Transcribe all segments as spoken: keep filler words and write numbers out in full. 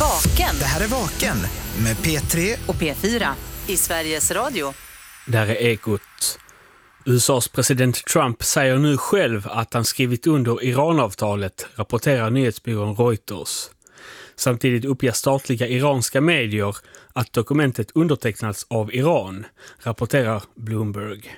Vaken. Det här är Vaken med P tre och P fyra i Sveriges Radio. Där är Ekot. U S A:s president Trump säger nu själv att han skrivit under Iranavtalet, rapporterar nyhetsbyrån Reuters. Samtidigt uppger statliga iranska medier att dokumentet undertecknats av Iran, rapporterar Bloomberg.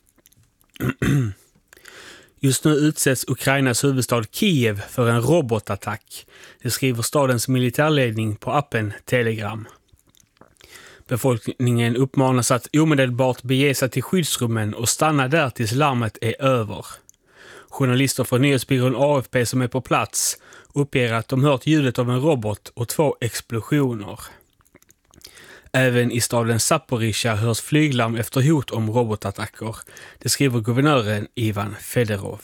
Just nu utsätts Ukrainas huvudstad Kiev för en robotattack. Det skriver stadens militärledning på appen Telegram. Befolkningen uppmanas att omedelbart bege sig till skyddsrummen och stanna där tills larmet är över. Journalister från nyhetsbyrån A F P som är på plats uppger att de hört ljudet av en robot och två explosioner. Även i staden Zaporizjzja hörs flyglarm efter hot om robotattacker. Det skriver guvernören Ivan Fedorov.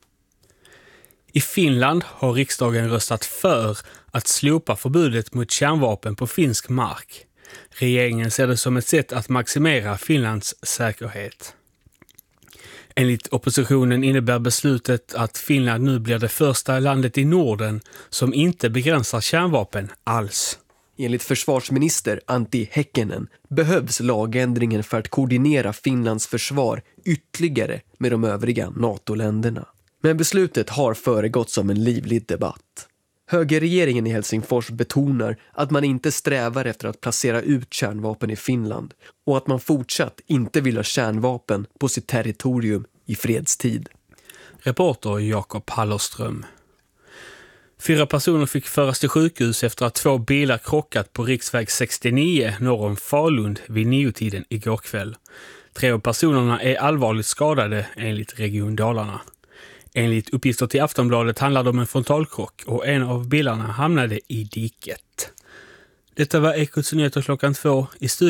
I Finland har riksdagen röstat för att slopa förbudet mot kärnvapen på finsk mark. Regeringen ser det som ett sätt att maximera Finlands säkerhet. Enligt oppositionen innebär beslutet att Finland nu blir det första landet i Norden som inte begränsar kärnvapen alls. Enligt försvarsminister Antti Häkkinen behövs lagändringen för att koordinera Finlands försvar ytterligare med de övriga NATO-länderna. Men beslutet har föregåtts av en livlig debatt. Högerregeringen i Helsingfors betonar att man inte strävar efter att placera ut kärnvapen i Finland och att man fortsatt inte vill ha kärnvapen på sitt territorium i fredstid. Reporter Jakob Hallerström. Fyra personer fick föras till sjukhus efter att två bilar krockat på riksväg sextionio norr om Falun vid niotiden igår kväll. Tre av personerna är allvarligt skadade enligt Region Dalarna. Enligt uppgifter till Aftonbladet handlar det om en frontalkrock och en av bilarna hamnade i diket. Detta var Ekots nyheter klockan två i studion.